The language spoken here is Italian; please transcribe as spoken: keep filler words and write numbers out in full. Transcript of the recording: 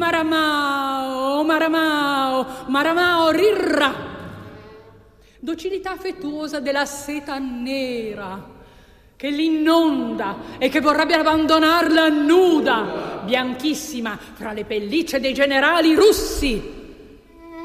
Maramao, Maramao, Maramao rirra. Docilità affettuosa della seta nera che l'inonda e che vorrebbe abbandonarla nuda, bianchissima, fra le pellicce dei generali russi.